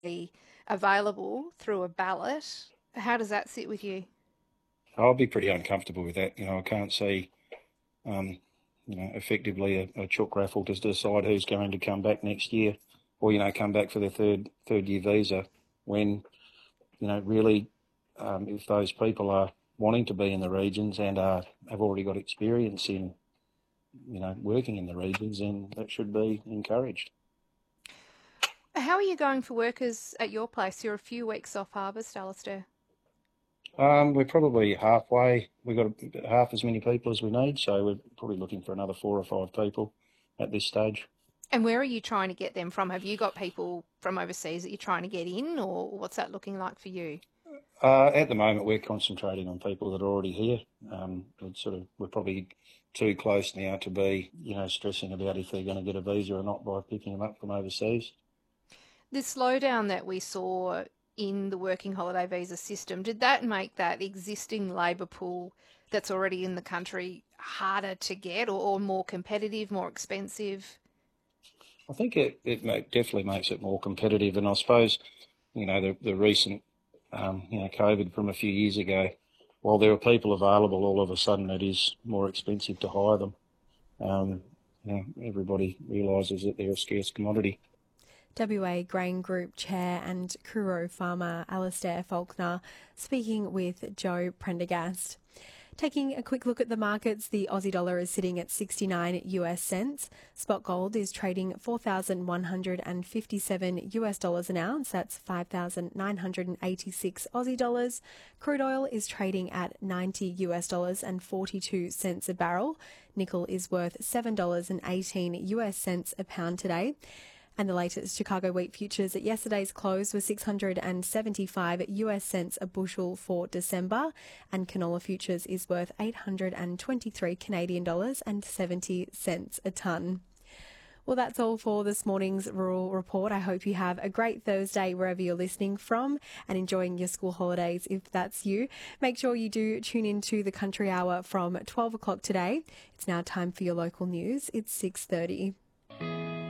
be available through a ballot. How does that sit with you? I'll be pretty uncomfortable with that. I can't see, effectively a chook raffle to decide who's going to come back next year, or come back for their third year visa. When really, if those people are wanting to be in the regions and have already got experience in working in the regions, then that should be encouraged. How are you going for workers at your place? You're a few weeks off harvest, Alistair. We're probably halfway. We've got half as many people as we need, so we're probably looking for another 4 or 5 people at this stage. And where are you trying to get them from? Have you got people from overseas that you're trying to get in, or what's that looking like for you? At the moment, we're concentrating on people that are already here. We're probably too close now to be, stressing about if they're going to get a visa or not by picking them up from overseas. The slowdown that we saw in the working holiday visa system, did that make that existing labour pool that's already in the country harder to get or more competitive, more expensive? I think definitely makes it more competitive, and I suppose, the recent, COVID from a few years ago, while there are people available, all of a sudden it is more expensive to hire them. Um, Everybody realises that they're a scarce commodity. WA Grain Group Chair and Kuro farmer Alistair Faulkner speaking with Joe Prendergast. Taking a quick look at the markets, the Aussie dollar is sitting at 69 US cents. Spot gold is trading 4,157 US dollars an ounce. That's 5,986 Aussie dollars. Crude oil is trading at 90 US dollars and 42 cents a barrel. Nickel is worth $7.18 US cents a pound today. And the latest Chicago wheat futures at yesterday's close were 675 US cents a bushel for December, and canola futures is worth 823 Canadian dollars and 70 cents a tonne. Well, that's all for this morning's Rural Report. I hope you have a great Thursday wherever you're listening from and enjoying your school holidays if that's you. Make sure you do tune into the Country Hour from 12 o'clock today. It's now time for your local news. It's 6:30.